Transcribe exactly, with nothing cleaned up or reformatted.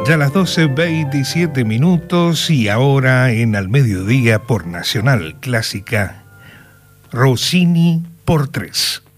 Ya las doce veintisiete minutos y ahora en Al Mediodía por Nacional Clásica, Rossini por tres.